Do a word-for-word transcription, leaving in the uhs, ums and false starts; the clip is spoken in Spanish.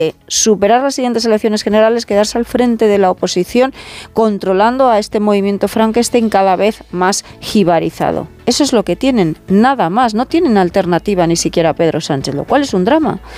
superar las siguientes elecciones generales, quedarse al frente de la oposición, controlando a este movimiento Frankenstein cada vez más jibarizado. Eso es lo que tienen, nada más, no tienen alternativa ni siquiera Pedro Sánchez, lo cual es un drama.